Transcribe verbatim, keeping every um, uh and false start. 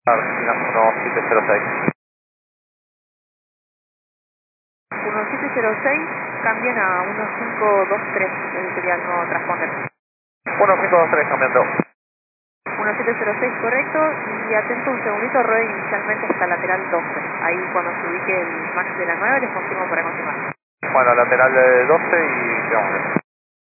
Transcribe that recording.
Argentina uno siete cero seis. uno siete cero seis, cambian a uno cinco dos tres, ese sería el nuevo transponder. uno cinco dos tres cambiando. uno siete cero seis, correcto, y atento un segundito, rueda inicialmente hasta lateral doce. Ahí cuando se ubique el max de la nueve les confirmo para continuar. Bueno, lateral de doce y digamos.